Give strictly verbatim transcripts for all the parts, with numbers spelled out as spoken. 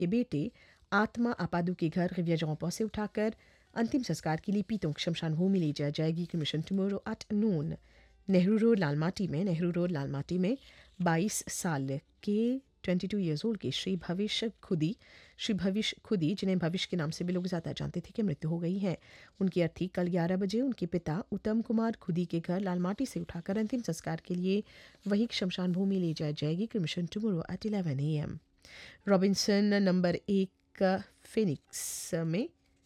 के बेटे आत्मा आपादू के घर रिविया जौंपा से उठाकर अंतिम संस्कार के लिए पीतों शमशान भूमि ले जाया जाएगी। Commission tomorrow at noon Nehru road Lalmati में नेहरू रोड लालमाटी में बाईस साल के बाईस ईयर्स ओल्ड के श्री भविष्य खुदी श्री भविष्य खुदी जिन्हें भविष्य के नाम से भी लोग ज़्यादा जानते थे कि मृत्यु हो गई है। उनकी अर्थी कल ग्यारह बजे उनके पिता उत्तम कुमार खुदी के घर लालमाटी से उठाकर अंतिम संस्कार के लिए वही शमशान भूमि ले जाई जाएगी। Commission tomorrow at eleven A M Robinson number एक फिनिक्स में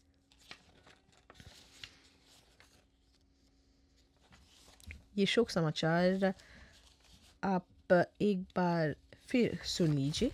ये शोक समाचार आप एक बार फिर सुन लीजिए।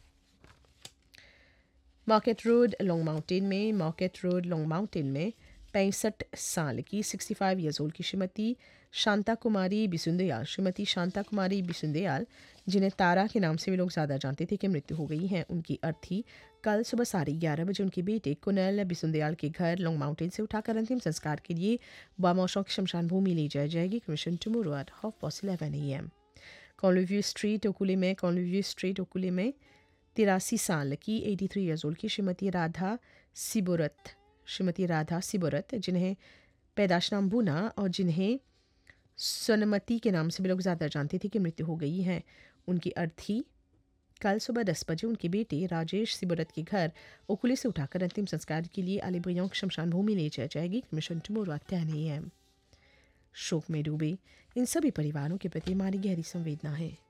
मार्केट रोड लॉन्ग माउंटेन में मार्केट रोड लॉन्ग माउंटेन में पैंसठ साल की सिक्सटी फाइव ईयर्स ओल्ड की श्रीमती शांता कुमारी बिसुंदयाल श्रीमती शांता कुमारी बिसुंदयाल जिन्हें तारा के नाम से भी लोग ज़्यादा जानते थे कि मृत्यु हो गई है। उनकी अर्थी कल सुबह साढ़े ग्यारह बजे उनके बेटे कुनल बिसुंदयाल के घर लॉन्ग माउंटेन से उठाकर अंतिम संस्कार के लिए बामौशों की शमशान भूमि ले जाई जाएगी। Commission tomorrow at half past eleven A M कॉन्लव्यू street ओकुले में कॉन्लव्यू स्ट्रीट ओकुले में तिरासी साल की एटी थ्री ईयर्स ओल्ड की श्रीमती राधा सिबोरत श्रीमती राधा सिबोरत जिन्हें पैदाश नाम बुना और जिन्हें सोनमती के नाम से भी लोग ज़्यादा जानते थे कि मृत्यु हो गई है। उनकी अर्थी कल सुबह दस बजे उनके बेटे राजेश सिबोरत के घर ओकुले से उठाकर अंतिम संस्कार के लिए अलीब्रियों की शमशान भूमि ले जाई जाएगी। कमीशन टुमोरो एट टेन ए एम शोक में डूबे इन सभी परिवारों के प्रति हमारी गहरी संवेदना है।